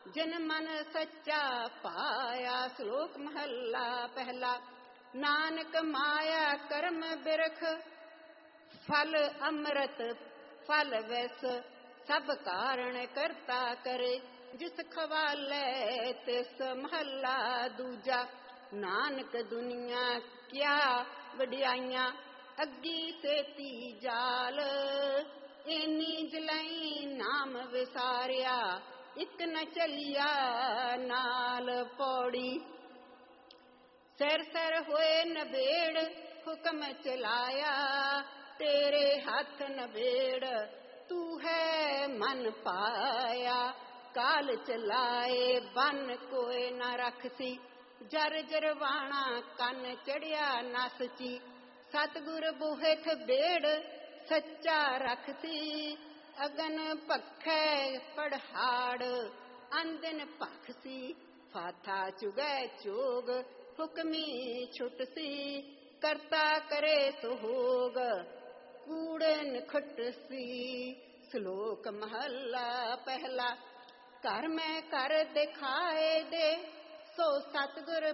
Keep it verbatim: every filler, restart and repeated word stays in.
ਜਿਨ ਮਨ ਸੱਚਾ ਪਾਇਆ। ਸ਼ਲੋਕ ਮਹੱਲਾ ਪਹਿਲਾ। ਨਾਨਕ ਮਾਇਆ ਕਰਮ ਬਿਰਖ, ਫਲ ਅੰਮ੍ਰਿਤ ਫਲ ਵਿਸ, ਸਭ ਕਾਰਣ ਕਰਤਾ ਕਰੇ। ਜਿਸ ਖਵਾਲੇ ਤਿਸ ਮਹੱਲਾ ਦੂਜਾ। ਨਾਨਕ ਦੁਨੀਆ ਕਿਆ ਵਡਿਆਈਆਂ, ਅੱਗੀ ਸੇਤੀ ਜਾਲ। ਏਨੀ ਜਲਾਈ ਨਾਮ ਵਿਸਾਰਿਆ, ਇੱਕ ਨ ਚਲਿਆ ਨਾਲ। ਪੌੜੀ। ਸਿਰ ਸਿਰ ਹੋਏ ਨਬੇੜ, ਹੁਕਮ ਚਲਾਇਆ। ਤੇਰੇ ਹੱਥ ਨਬੇੜ, ਤੂੰ ਹੈ ਮਨ ਪਾਇਆ। ਕਾਲ ਚਲਾਏ ਬੰਨ ਕੋਏ ਨਾ ਰਖਸੀ, ਜਰ ਜਰਵਾਣਾ ਕੰਨ ਚੜਿਆ ਨਸਚੀ। ਸਤਿਗੁਰ ਬੋਹਿਥ ਬੇੜ, ਸੱਚਾ ਰਖਸੀ। ਅਗਨ ਭਖੈ ਪੜਹਾੜ, ਅੰਦਨ ਭਖਸੀ। ਫਾਥਾ ਚੁਗੈ ਚੋਗ, ਹੁਕਮੀ ਛੁਟਸੀ। ਕਰਤਾ ਕਰੇ ਸੁਹੋਗ, ਕੂੜਨ ਖਟਸੀ। ਸ਼ਲੋਕ ਮਹੱਲਾ ਪਹਿਲਾ। ਘਰ ਮੈਂ ਘਰ ਦਿਖਾਏ ਦੇ, ਸੋ ਸਤਿਗੁਰ